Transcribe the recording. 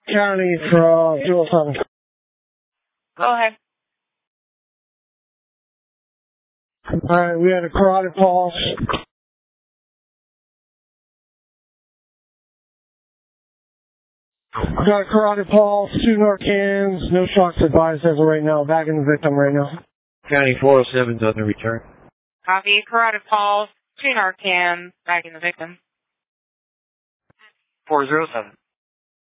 County for 207. Go ahead. Alright, we had a carotid pulse. Got a carotid pulse, 2 Narcans, no shocks advised as of right now. Back in the victim right now. County 407's on the return. Copy. Carotid pulse, 2 Narcan, back in the victim. 407.